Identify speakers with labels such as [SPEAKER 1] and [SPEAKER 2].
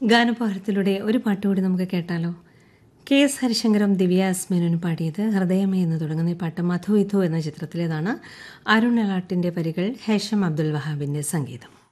[SPEAKER 1] ഗാനപാഠത്തിലൂടെ ഒരു പാട്ടുകൂടി നമുക്ക് കേട്ടാലോ. കെ എസ് ഹരിശങ്കറും ദിവ്യ എസ് മേനോനും പാടിയത് ഹൃദയമേ എന്ന് തുടങ്ങുന്ന ഈ പാട്ട് മധു ഇഥു എന്ന ചിത്രത്തിലേതാണ്. അരുൺ അലാട്ടിന്റെ വരികൾ, ഹേഷം അബ്ദുൽ വഹാബിന്റെ സംഗീതം.